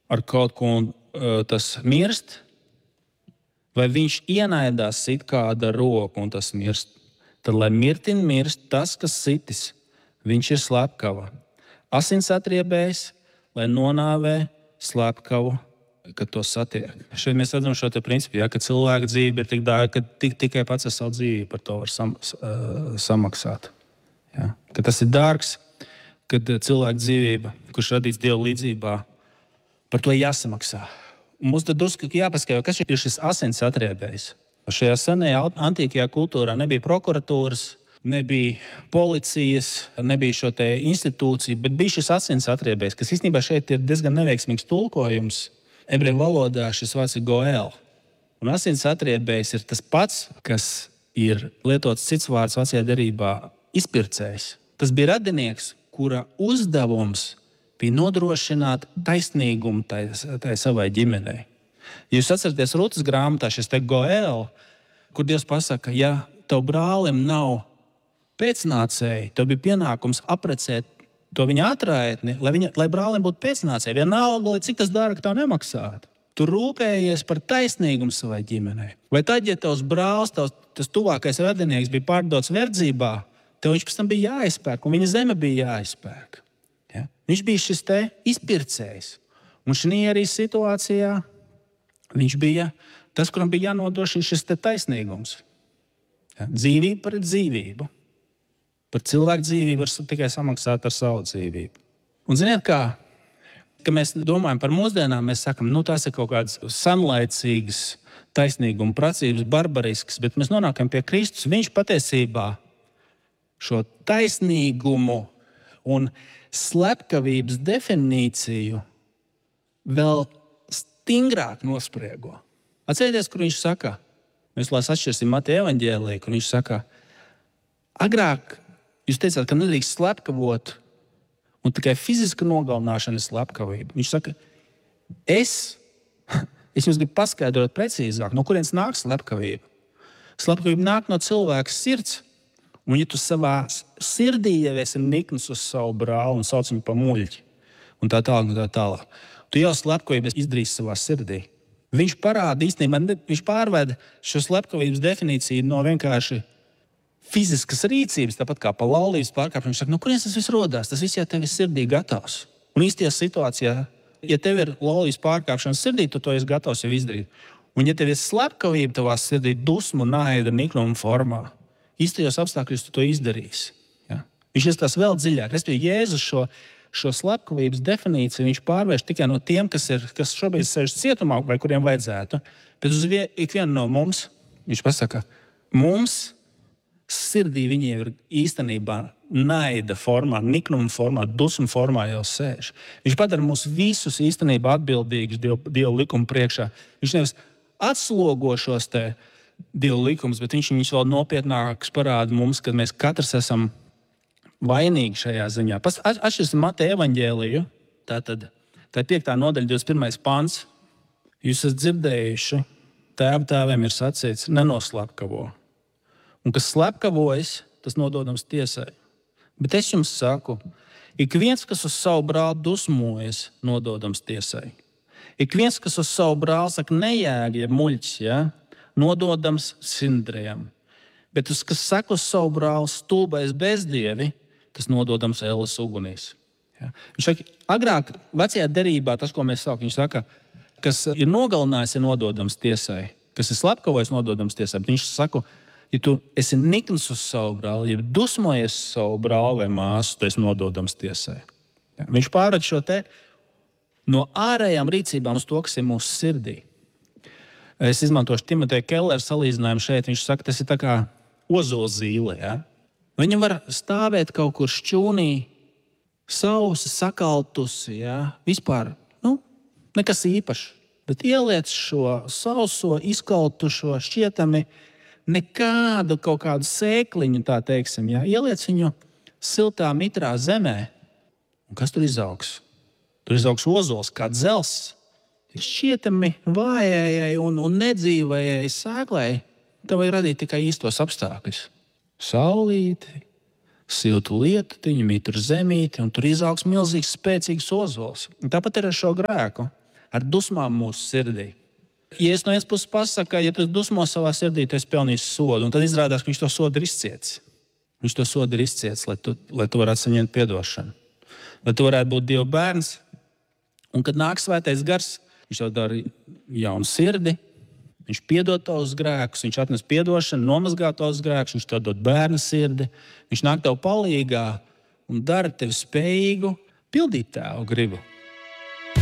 ar kaut ko un tas mirst, vai viņš ienaidās sit kāda roku un tas mirst. Tad, lai mirtin mirst tas, kas sitis, viņš ir slepkava. Asins atriebējs, lai nonāvē slepkavu, kad to satiek. Šeit mēs redzam šo te principu, ka cilvēka dzīve ir tik dārga, ka tikai pats ar savu dzīvību par to var samaksāt. Ja? Ka tas ir dārgs, kad cilvēka dzīvība, kurš radīts Dieva līdzībā, par to jāsamaksā. Un mums tad drusku jāpaskaidro, kas ir šis asins atriebējs. Šajā senajā antīkajā kultūrā nebija prokuratūras, nebija policijas, nebija šo te institūciju, bet bija šis asins atriebējs, kas īstenībā šeit ir diezgan neveiksmīgs tulkojums. Ebreju valodā šis vārds ir goēl. Un asins atriebējs ir tas pats, kas ir lietots cits vārds vecajā derībā - izpircējs. Tas bija radinieks, kura uzdevums bija nodrošināt taisnīgumu tai savai ģimenei. Ja jūs atceraties Rūtas grāmatā šis te goēl, kur Dievs pasaka, ja tev brālim nav pēcnācēji, tev bija pienākums aprecēt to viņa atraitni, lai brālim būtu pēcnācēji. Vienalga, lai cik tas dārgi tev nemaksātu. Tu rūpējies par taisnīgumu savai ģimenei. Vai tad, ja tavs brālis, tas tuvākais radinieks bija pārdots verdzībā, tev viņš pēc tam bija jāizpērk, un viņa zeme bija jāizpērk. Ja? Viņš bija šis te izpircējs. Un šī arī situācijā viņš bija tas, kuram bija jānodrošina šis te taisnīgums. Ja? Dzīvība pret dzīvību. Par cilvēku dzīvību var tikai samaksāt ar savu dzīvību. Un ziniet kā? Kad mēs domājam par mūsdienām, mēs sakam, tās ir kaut kādas senlaicīgas taisnīguma prasības, barbariskas, bet mēs nonākam pie Kristus. Viņš patiesībā šo taisnīgumu un slepkavības definīciju vēl stingrāk nospriego. Atcerieties, kur viņš saka, mēs atšķirsim Mateja evaņģēliju, kur viņš saka, agrāk jūs teicāt, ka nedrīkst slepkavot, un tikai fiziska nogalināšana ir slepkavība. Viņš saka, es jums gribu paskaidrot precīzāk, no kurienes nāk slepkavība. Slepkavība nāk no cilvēka sirds, un ja tu savā sirdī jau esi nikns uz savu brāli un sauc viņu par muļķi, un tā tālāk, tu jau slepkavību izdarīsi savā sirdī. Viņš parāda īstenībā, viņš pārveda šo slepkavības definīciju no vienkārši fiziskas rīcības, tāpat kā par laulības pārkāpšanu. Viņš saka, no kurienes tas viss rodās? Tas viss jau tev ir sirdī gatavs. Un īstajā situācijā, ja tev ir laulības pārkāpšana sirdī, tu to esi gatavs jau izdarīt. Un ja tev ir slepkavība tavā sirdī, dusmu, naida, nikluma formā, īstajos apstākļos tu to izdarīsi. Ja? Viņš iestās vēl dziļāk. Respektīvi, Jēzus šo slepkavības definīciju viņš pārvērš tikai no tiem, kas šobrīd sēž cietumā vai kuriem vajadzētu, bet uz ikvienu no mums viņš pasaka, mums sirdī viņiem ir īstenībā naida formā, niknuma formā, dusmu formā jau sēž. Viņš padara mūs visus īstenībā atbildīgus Dieva likuma priekšā. Viņš nevis atslogo šos te Dieva likumus, bet viņš viņus vēl nopietnākus parāda mums, kad mēs katrs esam vainīgi šajā ziņā. Atšķirsim Mateja evaņģēliju, tā ir 5. nodaļa, 21. pants. Jūs esat dzirdējuši, tēviem ir sacīts, nenoslepkavo. Un kas slepkavojas, tas nododams tiesai. Bet es jums saku, ik viens, kas uz savu brāli dusmojas, nododams tiesai. Ik viens, kas uz savu brāli saka nejēga, ja muļķis, ja, nododams sindriem. Bet kas saka uz savu brāli stulbais bezdievi, tas nododams ēles ugunīs. Ja. Viņš saka, agrāk vecajā derībā, tas, ko mēs sakām, viņš saka, kas ir nogalinājis, ir nododams tiesai. Kas ir slepkavojis, nododams tiesai. Bet viņš saka, ja tu esi nikns uz savu brāli, ja dusmojies uz savu brāli vai māsu, tu esi nododams tiesai. Ja. Viņš pārved šo te no ārējām rīcībām uz to, kas ir mūsu sirdī. Es izmantošu Timoteja Kellera salīdzinājumu šeit. Viņš saka, tas ir tā kā ozolzīle. Ja? Viņa var stāvēt kaut kur šķūnī, sausa, sakaltusi, ja? Vispār nekas īpašs. Bet ieliec šo sauso, izkaltušo, šķietami nekādu kaut kādu sēkliņu, tā teiksim, ja? Ieliec viņu siltā, mitrā zemē. Un kas tur izaugs? Tur izaugs ozols kā dzelzs. Šķietami vājējai un nedzīvējai sēklai, tev vajag radīt tikai īstos apstākļus. Saulīti, siltu lietiņu, mitru zemīti, un tur izaugs milzīgs, spēcīgs ozols. Un tāpat ir ar šo grēku. ar dusmām mūsu sirdī. Ja es no vienas puses pasaku, ka, ja tu dusmo savā sirdī, tu esi pelnījis sodu, un tad izrādās, ka viņš to sodu ir izcietis. Viņš to sodu ir izcietis, lai tu varētu saņemt piedošanu. Lai tu varētu būt Dieva bērns. Un kad nāk Svētais Gars, viņš tev dara jaunu sirdi, viņš piedod tavus grēkus, viņš atnes piedošanu, nomazgā tavus grēkus, viņš tev dod bērna sirdi, viņš nāk tev palīgā un dara tevi spējīgu pildīt Tēva gribu.